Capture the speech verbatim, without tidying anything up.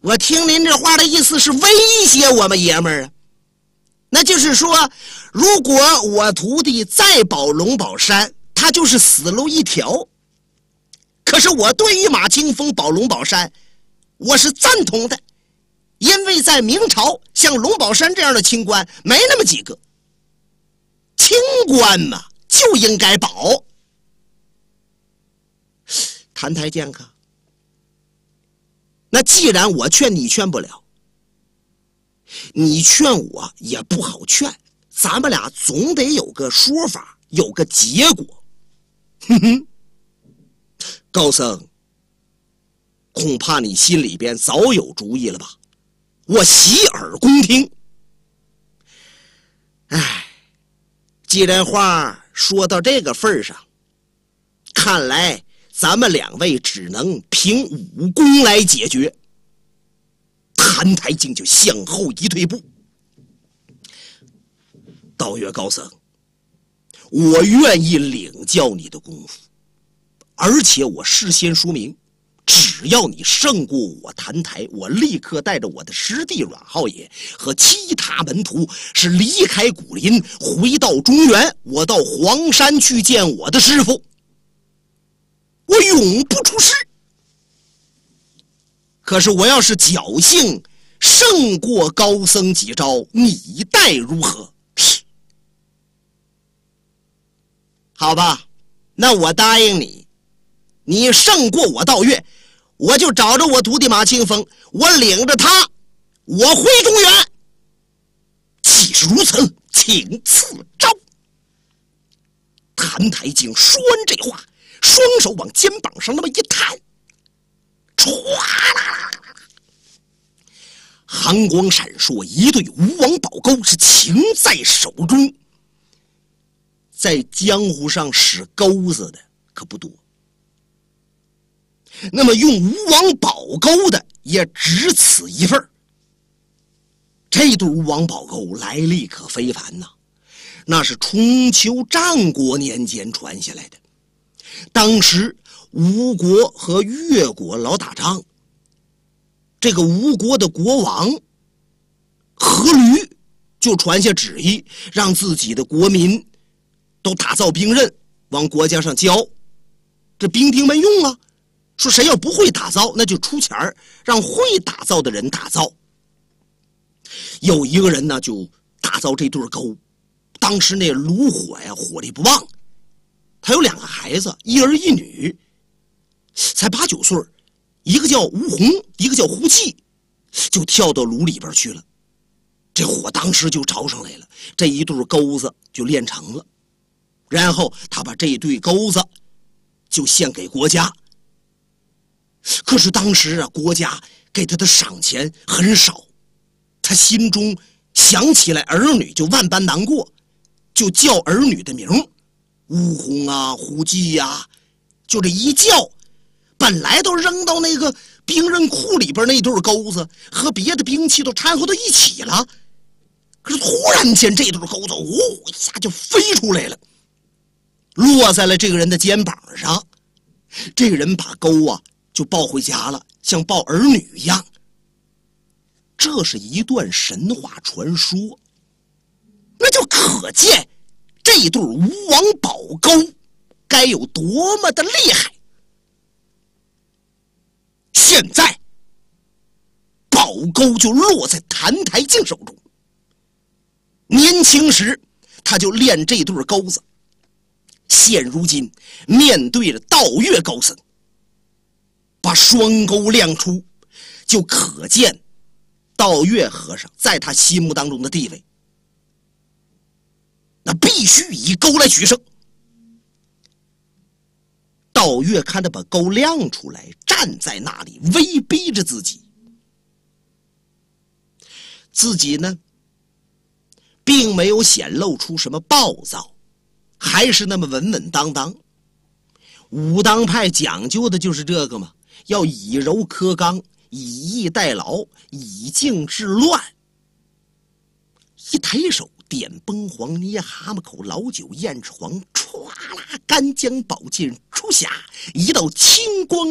我听您这话的意思是威胁我们爷们儿啊？那就是说，如果我徒弟再保龙宝山，他就是死路一条。可是我对于马清风保龙宝山，我是赞同的，因为在明朝，像龙宝山这样的清官没那么几个，清官嘛就应该保。谭台剑客，那既然我劝你劝不了，你劝我也不好劝，咱们俩总得有个说法，有个结果。哼哼，高僧，恐怕你心里边早有主意了吧？我洗耳恭听。哎，既然话说到这个份上，看来咱们两位只能凭武功来解决。谭台静就向后一退步。道月高僧，我愿意领教你的功夫，而且我事先说明，只要你胜过我谭台，我立刻带着我的师弟阮浩野和其他门徒是离开古林，回到中原，我到黄山去见我的师傅，我永不出师。可是我要是侥幸胜过高僧几招，你待如何？好吧，那我答应你，你胜过我道月，我就找着我徒弟马清风，我领着他，我回中原。既是如此，请赐招。谭台静说完这话，双手往肩膀上那么一探，唰啦，寒光闪烁，一对吴王宝钩是擎在手中。在江湖上使钩子的可不多，那么用吴王宝钩的也只此一份。这对吴王宝钩来历可非凡呐，那是春秋战国年间传下来的。当时吴国和越国老打仗，这个吴国的国王阖闾就传下旨意，让自己的国民都打造兵刃往国家上交，这兵丁们用啊，说谁要不会打造，那就出钱让会打造的人打造。有一个人呢就打造这对钩，当时那炉火呀火力不旺，他有两个孩子，一儿一女，才八九岁，一个叫吴红，一个叫胡气，就跳到炉里边去了。这火当时就着上来了，这一对钩子就炼成了。然后他把这对钩子就献给国家。可是当时啊，国家给他的赏钱很少，他心中想起来儿女就万般难过，就叫儿女的名，吴红啊，胡季呀，就这一叫，本来都扔到那个兵刃库里边那对钩子和别的兵器都掺和到一起了。可是突然间这对钩子呜一下就飞出来了，落在了这个人的肩膀上。这个人把钩啊就抱回家了，像抱儿女一样。这是一段神话传说，那就可见这对吴王宝钩该有多么的厉害。现在宝钩就落在谭台静手中，年轻时他就练这对钩子，现如今面对着道月高僧，把双钩亮出，就可见道月和尚在他心目当中的地位。那必须以钩来取胜。道月看着把钩亮出来，站在那里威逼着自己，自己呢并没有显露出什么暴躁，还是那么稳稳当当。武当派讲究的就是这个嘛，要以柔克刚，以逸待劳，以静制乱。一抬手点崩黄，捏蛤蟆口，老酒验纸黄，歘啦干将宝剑出匣，一道青光